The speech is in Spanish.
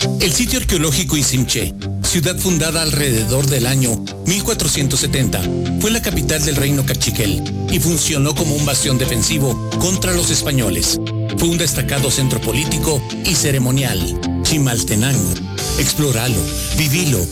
El sitio arqueológico Izimché, ciudad fundada alrededor del año 1470, fue la capital del reino cachiquel y funcionó como un bastión defensivo contra los españoles. Fue un destacado centro político y ceremonial. Chimaltenango. Explóralo, vivilo